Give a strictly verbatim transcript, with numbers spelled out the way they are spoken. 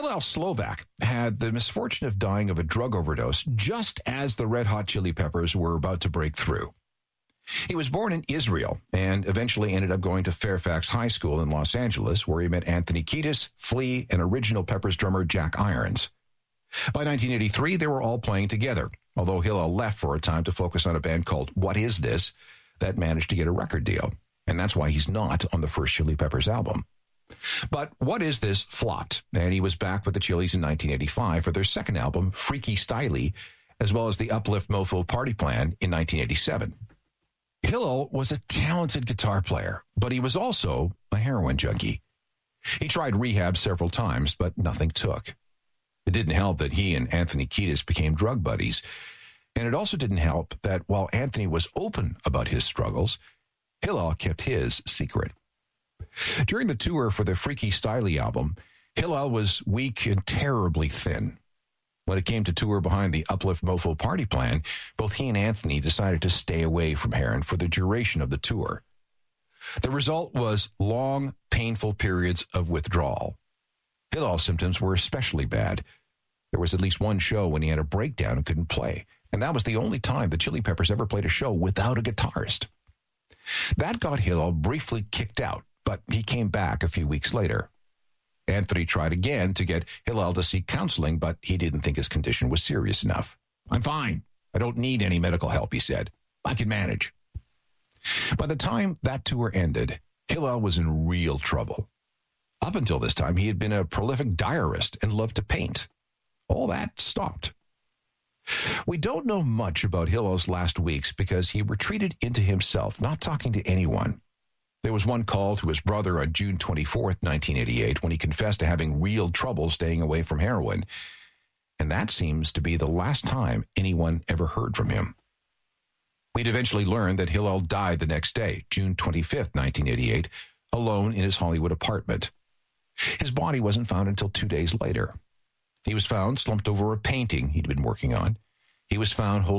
Hillel Slovak had the misfortune of dying of a drug overdose just as the Red Hot Chili Peppers were about to break through. He was born in Israel and eventually ended up going to Fairfax High School in Los Angeles, where he met Anthony Kiedis, Flea, and original Peppers drummer Jack Irons. By nineteen eighty-three, they were all playing together, although Hillel left for a time to focus on a band called What Is This that managed to get a record deal. And that's why he's not on the first Chili Peppers album. But What Is This flopped, and he was back with the Chili's in nineteen eighty-five for their second album, Freaky Styley, as well as the Uplift Mofo Party Plan in nineteen eighty-seven. Hillel was a talented guitar player, but he was also a heroin junkie. He tried rehab several times, but nothing took. It didn't help that he and Anthony Kiedis became drug buddies, and it also didn't help that while Anthony was open about his struggles, Hillel kept his secret. During the tour for the Freaky Styley album, Hillel was weak and terribly thin. When it came to tour behind the Uplift Mofo Party Plan, both he and Anthony decided to stay away from heroin for the duration of the tour. The result was long, painful periods of withdrawal. Hillel's symptoms were especially bad. There was at least one show when he had a breakdown and couldn't play, and that was the only time the Chili Peppers ever played a show without a guitarist. That got Hillel briefly kicked out, but he came back a few weeks later. Anthony tried again to get Hillel to seek counseling, but he didn't think his condition was serious enough. "I'm fine. I don't need any medical help," he said. "I can manage." By the time that tour ended, Hillel was in real trouble. Up until this time, he had been a prolific diarist and loved to paint. All that stopped. We don't know much about Hillel's last weeks because he retreated into himself, not talking to anyone. There was one call to his brother on June twenty-fourth, nineteen eighty-eight, when he confessed to having real trouble staying away from heroin. And that seems to be the last time anyone ever heard from him. We'd eventually learned that Hillel died the next day, June twenty-fifth, nineteen eighty-eight, alone in his Hollywood apartment. His body wasn't found until two days later. He was found slumped over a painting he'd been working on. He was found holding